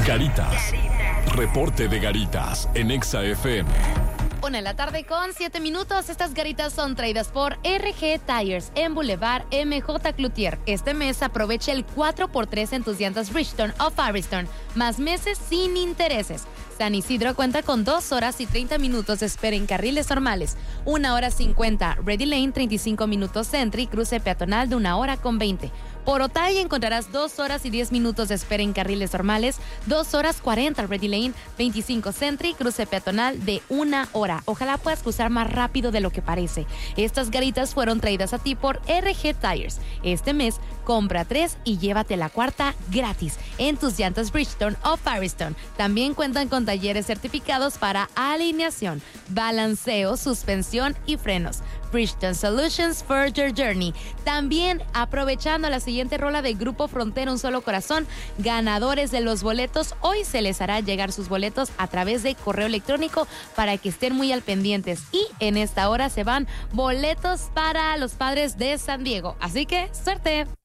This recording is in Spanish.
Garitas. Reporte de Garitas en Exa FM. 1:07 Estas garitas son traídas por RG Tires en Boulevard MJ Cloutier. Este mes aprovecha el 4x3 en tus llantas Bridgestone o Firestone, más meses sin intereses. San Isidro cuenta con 2 horas y 30 minutos de espera en carriles normales, 1 hora 50 Ready Lane, 35 minutos Sentry, cruce peatonal de 1 hora con 20. Por Otay encontrarás 2 horas y 10 minutos de espera en carriles normales, 2 horas 40 Ready Lane, 25 Sentry, cruce peatonal de 1 hora. Ojalá puedas cruzar más rápido de lo que parece. Estas garitas fueron traídas a ti por RG Tires. Este mes, compra 3 y llévate la 4ª gratis en tus llantas Bridgestone o Firestone. También cuentan con talleres certificados para alineación, balanceo, suspensión y frenos. Bridgestone Solutions for Your Journey. También aprovechando la siguiente rola de Grupo Frontera, Un Solo Corazón, ganadores de los boletos. Hoy se les hará llegar sus boletos a través de correo electrónico para que estén muy al pendientes. Y en esta hora se van boletos para los Padres de San Diego. Así que, ¡suerte!